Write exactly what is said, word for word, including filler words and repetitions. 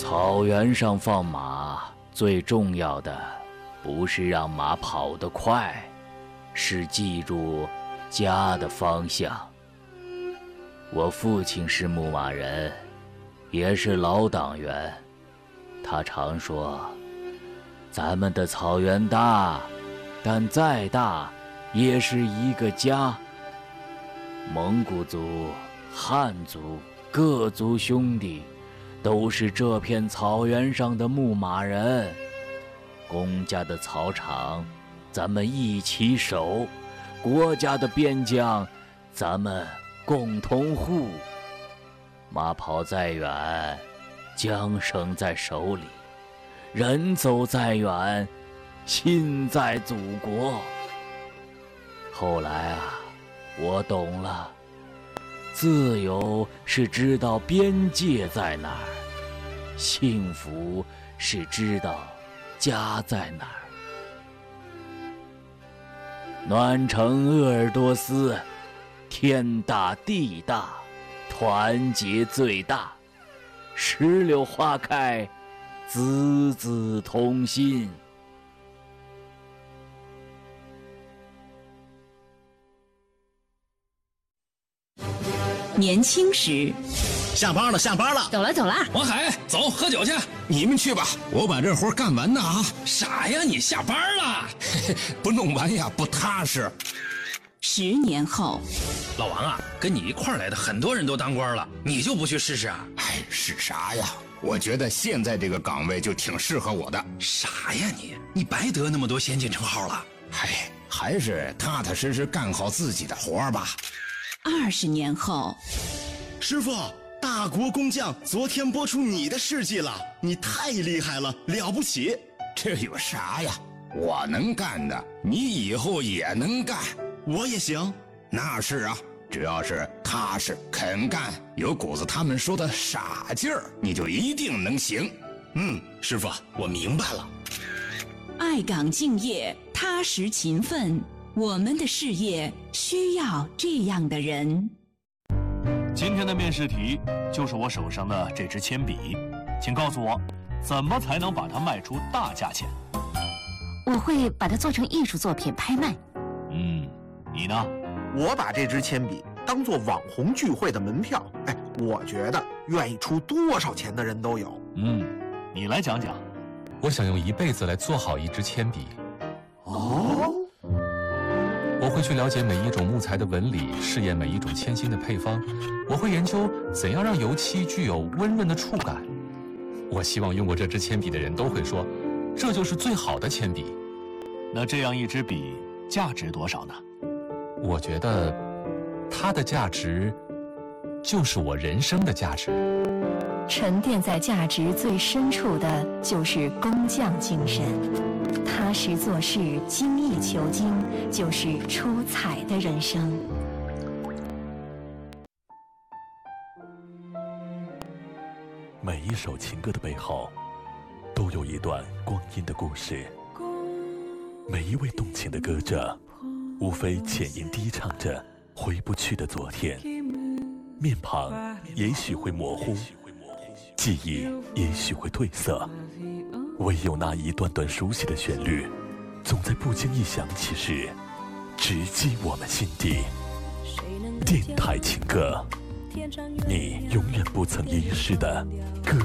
草原上放马，最重要的不是让马跑得快，是记住家的方向。我父亲是牧马人，也是老党员，他常说，咱们的草原大，但再大也是一个家。蒙古族、汉族各族兄弟都是这片草原上的牧马人，公家的草场咱们一起守，国家的边疆咱们共同护。马跑再远，缰绳在手里；人走再远，心在祖国。后来啊，我懂了，自由是知道边界在哪儿，幸福是知道家在哪儿。暖城鄂尔多斯，天大地大，团结最大。石榴花开，子子同心。 年轻时， 下班了，下班了， 走了走了。 王海，走，喝酒去。 你们去吧，我把这活干完呢啊！ 傻呀，你下班了， 不弄完呀不踏实。 十年后， 老王啊，跟你一块儿来的很多人都当官了，你就不去试试啊？ 哎，是啥呀？我觉得现在这个岗位就挺适合我的。 傻呀你，你白得那么多先进称号了。 哎，还是踏踏实实干好自己的活吧。 二十年后， 师傅，大国工匠昨天播出你的事迹了，你太厉害了，了不起。 这有啥呀？我能干的，你以后也能干。 我也行。 那是啊，只要是踏实肯干，有股子他们说的傻劲儿，你就一定能行。 嗯，师傅，我明白了。 爱岗敬业，踏实勤奋，我们的事业需要这样的人。 今天的面试题就是我手上的这支铅笔，请告诉我，怎么才能把它卖出大价钱？ 我会把它做成艺术作品拍卖。 嗯，你呢？ 我把这支铅笔当做网红聚会的门票，哎，我觉得愿意出多少钱的人都有。 嗯，你来讲讲。 我想用一辈子来做好一支铅笔。 哦。 我会去了解每一种木材的纹理，试验每一种铅芯的配方。我会研究怎样让油漆具有温润的触感。我希望用过这支铅笔的人都会说，这就是最好的铅笔。 那这样一支笔价值多少呢？ 我觉得它的价值就是我人生的价值。 沉淀在价值最深处的就是工匠精神，踏实做事，精益求精，就是出彩的人生。 每一首情歌的背后都有一段光阴的故事，每一位动情的歌者无非浅吟低唱着回不去的昨天，面庞也许会模糊，记忆也许会褪色，唯有那一段段熟悉的旋律总在不经意响起时直击我们心底。电台情歌，你永远不曾遗失的歌